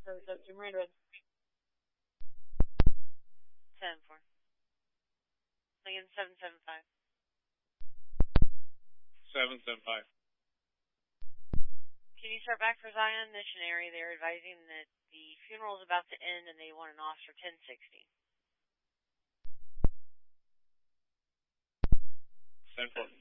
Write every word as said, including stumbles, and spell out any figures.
Service up to Miranda. seven four. Again, seven seven five. seven seven five. Can you start back for Zion Missionary? They're advising that the funeral is about to end and they want an officer ten sixty. ten four.